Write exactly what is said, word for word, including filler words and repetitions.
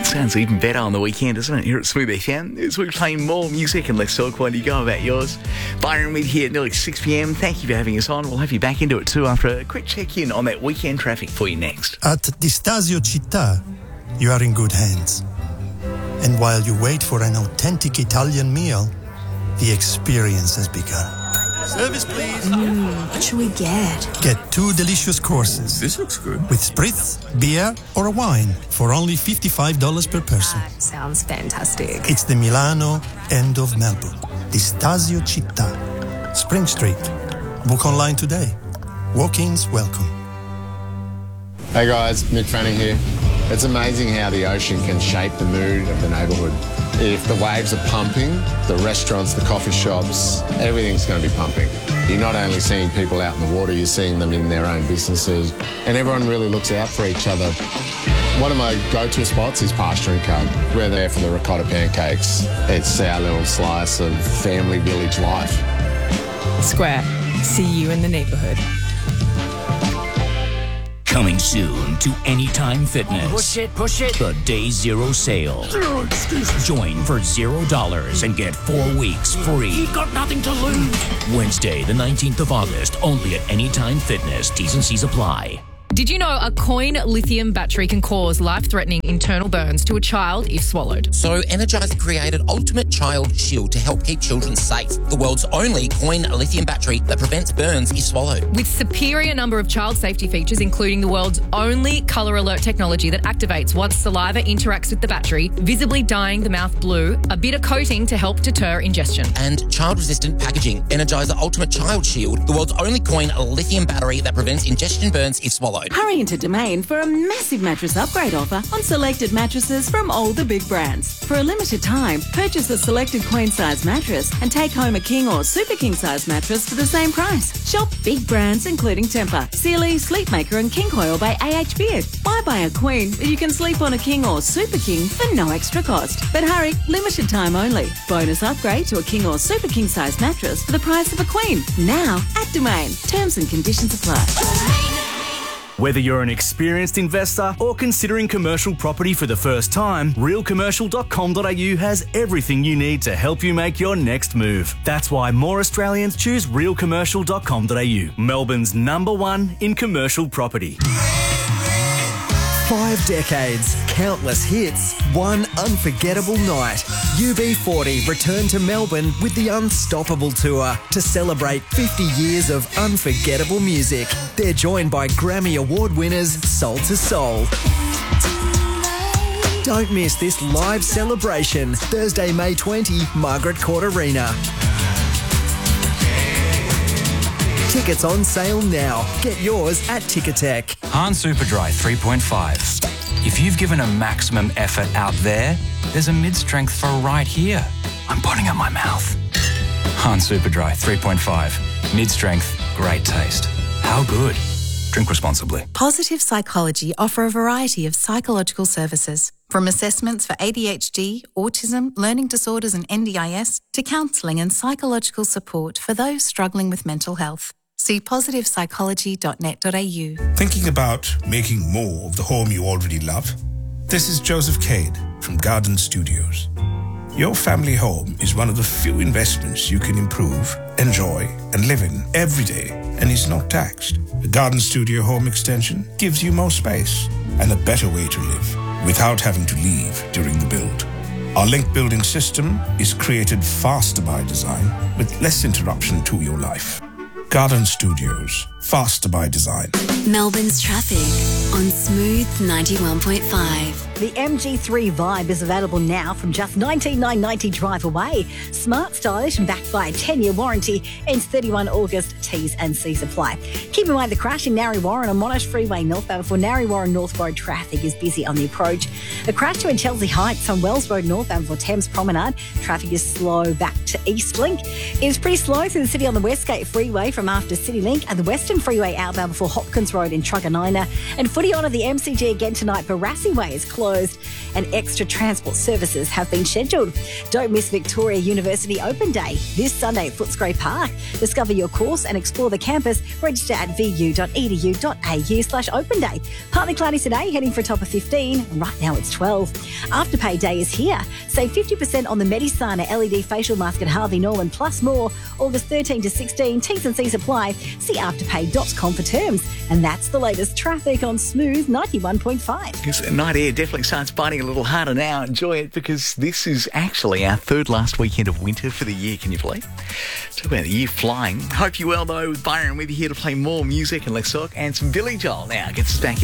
Sounds even better on the weekend, doesn't it? Here at Smooth F M, as we play more music and let's talk while you go about yours. Byron Mead here at nearly six p.m. Thank you for having us on. We'll have you back into it too after a quick check-in on that weekend traffic for you next. At Di Stasio Città, you are in good hands. And while you wait for an authentic Italian meal, the experience has begun. Service, please. Mm, what should we get? Get two delicious courses. This looks good. With spritz, beer, or a wine for only fifty-five dollars per person. That sounds fantastic. It's the Milano end of Melbourne. Di Stasio Città. Spring Street. Book online today. Walk-ins welcome. Hey guys, Mick Fanning here. It's amazing how the ocean can shape the mood of the neighbourhood. If the waves are pumping, the restaurants, the coffee shops, everything's going to be pumping. You're not only seeing people out in the water, you're seeing them in their own businesses, and everyone really looks out for each other. One of my go-to spots is Pasture and Cub. We're there for the ricotta pancakes. It's our little slice of family village life. Square. See you in the neighbourhood. Coming soon to Anytime Fitness. Push it, push it. The Day Zero Sale. Zero excuses. Join for zero dollars and get four weeks free. You've got nothing to lose. Wednesday, the nineteenth of August, only at Anytime Fitness. T's and C's apply. Did you know a coin lithium battery can cause life-threatening internal burns to a child if swallowed? So Energizer created Ultimate Child Shield to help keep children safe. The world's only coin lithium battery that prevents burns if swallowed. With superior number of child safety features, including the world's only colour alert technology that activates once saliva interacts with the battery, visibly dyeing the mouth blue, a bitter coating to help deter ingestion. And child-resistant packaging. Energizer Ultimate Child Shield, the world's only coin lithium battery that prevents ingestion burns if swallowed. Hurry into Domain for a massive mattress upgrade offer on selected mattresses from all the big brands. For a limited time, purchase a selected queen-size mattress and take home a king or super king-size mattress for the same price. Shop big brands including Tempur, Sealy, Sleepmaker and King Coil by A H Beard. Why buy a queen if you can sleep on a king or super king for no extra cost? But hurry, limited time only. Bonus upgrade to a king or super king-size mattress for the price of a queen. Now at Domain. Terms and conditions apply. Whether you're an experienced investor or considering commercial property for the first time, real commercial dot com dot a u has everything you need to help you make your next move. That's why more Australians choose real commercial dot com dot a u, Melbourne's number one in commercial property. Five decades, countless hits, one unforgettable night. U B forty return to Melbourne with the Unstoppable Tour to celebrate fifty years of unforgettable music. They're joined by Grammy Award winners Soul to Soul. Don't miss this live celebration, Thursday, May twentieth, Margaret Court Arena. Tickets on sale now. Get yours at Ticketek. Han Superdry three point five. If you've given a maximum effort out there, there's a mid-strength for right here. I'm putting up my mouth. Han Superdry three point five. Mid-strength, great taste. How good? Drink responsibly. Positive Psychology offer a variety of psychological services, from assessments for A D H D, autism, learning disorders and N D I S, to counselling and psychological support for those struggling with mental health. See positive psychology dot net dot a u. Thinking about making more of the home you already love? This is Joseph Cade from Garden Studios. Your family home is one of the few investments you can improve, enjoy, and live in every day, and is not taxed. A Garden Studio home extension gives you more space and a better way to live without having to leave during the build. Our link building system is created faster by design with less interruption to your life. Garden Studios, faster by design. Melbourne's traffic on Smooth ninety-one point five. The M G three Vibe is available now from just nineteen thousand nine hundred ninety drive away. Smart, stylish and backed by a ten-year warranty. Ends thirty-first of August. T's and C's apply. Keep in mind the crash in Narre Warren on Monash Freeway northbound for Narre Warren North Road traffic is busy on the approach. A crash to in Chelsea Heights on Wells Road northbound for Thames Promenade. Traffic is slow back to Eastlink. It is pretty slow through the city on the Westgate Freeway from after CityLink, and the Western Lincoln Freeway outbound before Hopkins Road in Truganina. And footy on at the M C G again tonight. Barassi Way is closed and extra transport services have been scheduled. Don't miss Victoria University Open Day this Sunday at Footscray Park. Discover your course and explore the campus. Register at vu.edu.au slash open day. Partly cloudy today, heading for a top of fifteen. Right now it's twelve. Afterpay Day is here. Save fifty percent on the Medisana L E D facial mask at Harvey Norman, plus more. August thirteenth to sixteen. T's and C's apply. See afterpay dot com for terms. And that's the latest traffic on Smooth ninety-one point five. Because night air definitely starts biting a little harder now. Enjoy it, because this is actually our third last weekend of winter for the year. Can you believe? Talk about the year flying. Hope you're well, though. With Byron with you here to play more music and less talk, and some Billy Joel now gets us back in.